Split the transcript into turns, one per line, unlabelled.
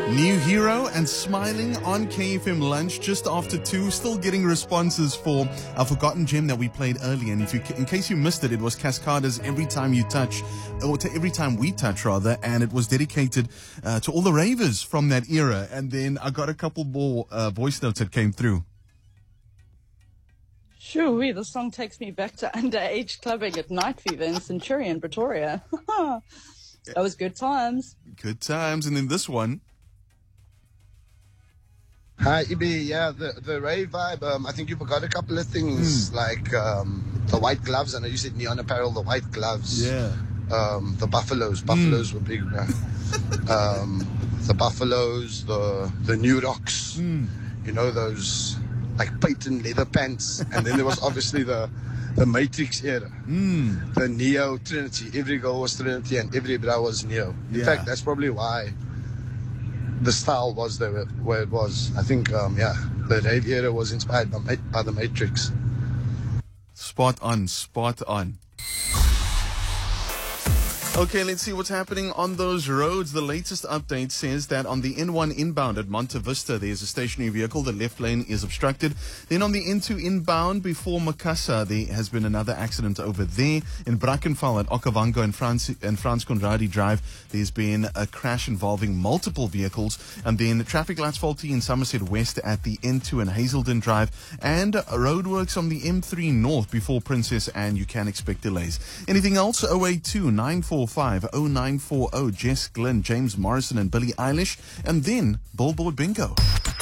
New Hero and Smiling on KFM Lunch just after 2. Still getting responses for our forgotten gem that we played earlier. And in case you missed it, it was Cascada's Every Time You Touch, or to Every Time We Touch rather, and it was dedicated to all the ravers from that era. And then I got a couple more voice notes that came through.
Sure, the song takes me back to underage clubbing at Night Fever in Centurion, Pretoria. That was good times.
Good times. And then this one.
Hi, Ibi. Yeah, the rave vibe. I think you forgot a couple of things like the white gloves. I know you said neon apparel, the white gloves.
Yeah.
The buffaloes. Buffaloes were big. The buffaloes, the New Rocks. You know, those like patent leather pants. And then there was obviously the Matrix era. The Neo Trinity. Every girl was Trinity and every bra was Neo. In fact, that's probably why the style was there where it was. I think, the rave era was inspired by the Matrix.
Spot on, spot on. Okay, let's see what's happening on those roads. The latest update says that on the N1 inbound at Monte Vista, there's a stationary vehicle. The left lane is obstructed. Then on the N2 inbound before Makassa, there has been another accident over there. In Brackenfell at Okavango and Frans Conradi Drive, there's been a crash involving multiple vehicles. And then traffic lights faulty in Somerset West at the N2 and Hazelden Drive. And roadworks on the M3 North before Princess, and you can expect delays. Anything else? 082 945 0940. Jess Glynn, James Morrison and Billie Eilish. And then Billboard Bingo.